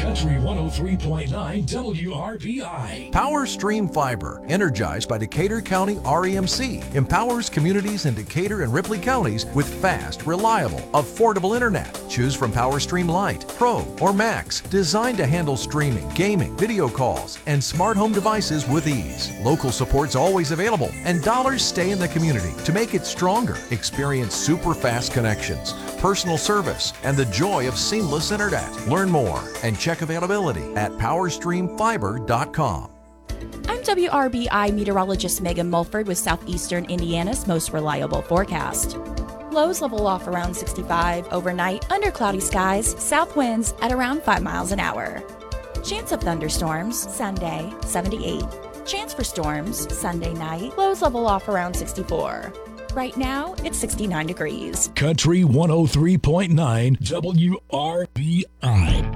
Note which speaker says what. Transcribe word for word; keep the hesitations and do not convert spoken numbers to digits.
Speaker 1: Country one oh three point nine W R B I.
Speaker 2: PowerStream Fiber, energized by Decatur County R E M C, empowers communities in Decatur and Ripley counties with fast, reliable, affordable internet. Choose from PowerStream Lite, Pro, or Max, designed to handle streaming, gaming, video calls, and smart home devices with ease. Local support's always available, and dollars stay in the community to make it stronger. Experience super fast connections, personal service, and the joy of seamless internet. Learn more and check availability at power stream fiber dot com.
Speaker 3: I'm W R B I meteorologist Megan Mulford with Southeastern Indiana's most reliable forecast. Lows level off around sixty-five overnight under cloudy skies, south winds at around five miles an hour. Chance of thunderstorms Sunday, seventy-eight. Chance for storms Sunday night, lows level off around sixty-four. Right now, it's sixty-nine degrees.
Speaker 1: Country one oh three point nine W R B I.